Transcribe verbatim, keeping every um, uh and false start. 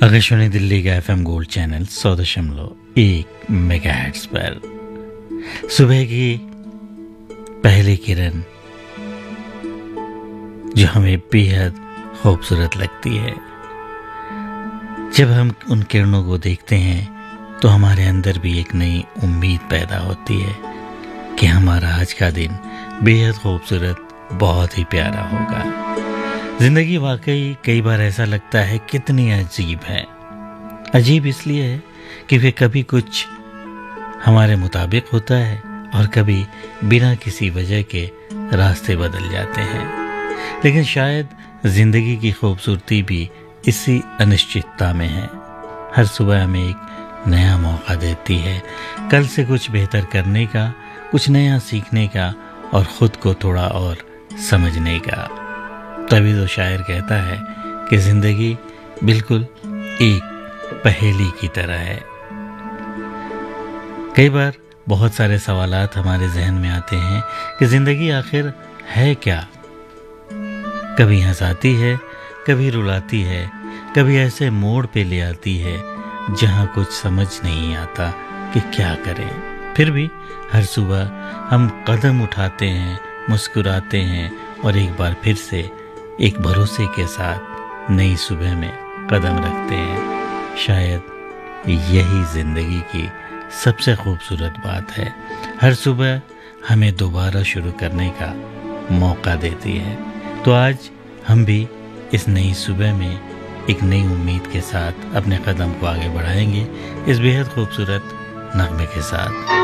आकाशवाणी दिल्ली का FM gold channel सौ दशमलव एक मेगाहर्ट्ज पर सुबह की पहली किरण जो हमें बेहद खूबसूरत लगती है। जब हम उन किरणों को देखते हैं तो हमारे अंदर भी एक नई उम्मीद पैदा होती है कि हमारा आज का दिन बेहद खूबसूरत, बहुत ही प्यारा होगा। जिंदगी वाकई कई बार ऐसा लगता है कितनी अजीब है। अजीब इसलिए है कि वे कभी कुछ हमारे मुताबिक होता है और कभी बिना किसी वजह के रास्ते बदल जाते हैं। लेकिन शायद जिंदगी की खूबसूरती भी इसी अनिश्चितता में है। हर सुबह हमें एक नया मौका देती है, कल से कुछ बेहतर करने का, कुछ नया सीखने का और खुद को थोड़ा और समझने का। तभी तो शायर कहता है कि जिंदगी बिल्कुल एक पहेली की तरह है। कई बार बहुत सारे सवालात हमारे जहन में आते हैं कि जिंदगी आखिर है क्या। कभी हंसाती है, कभी रुलाती है, कभी ऐसे मोड़ पे ले आती है जहां कुछ समझ नहीं आता कि क्या करें। फिर भी हर सुबह हम कदम उठाते हैं, मुस्कुराते हैं और एक बार फिर से एक भरोसे के साथ नई सुबह में कदम रखते हैं। शायद यही जिंदगी की सबसे खूबसूरत बात है। हर सुबह हमें दोबारा शुरू करने का मौका देती है। तो आज हम भी इस नई सुबह में एक नई उम्मीद के साथ अपने कदम को आगे बढ़ाएंगे, इस बेहद खूबसूरत नगमे के साथ।